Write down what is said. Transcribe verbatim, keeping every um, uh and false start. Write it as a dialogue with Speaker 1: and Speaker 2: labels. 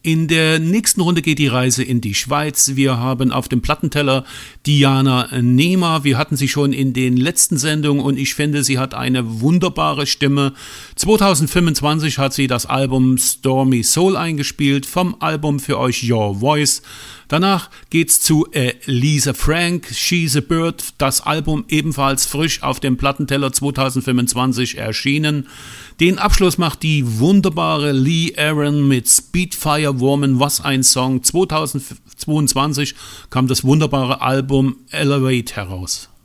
Speaker 1: In der nächsten Runde geht die Reise in die Schweiz. Wir haben auf dem Plattenteller Diana Nehmer. Wir hatten sie schon in den letzten Sendungen und ich finde, sie hat eine wunderbare Stimme. zwanzig fünfundzwanzig hat sie das Album Stormy Soul eingespielt, vom Album für euch Your Voice. Danach geht's zu Lisa Frank, She's a Bird, das Album ebenfalls frisch auf dem Plattenteller zwanzig fünfundzwanzig erschienen. Den Abschluss macht die wunderbare Lee Aaron mit Speedfire Woman, was ein Song. zwanzig zweiundzwanzig kam das wunderbare Album Elevate heraus.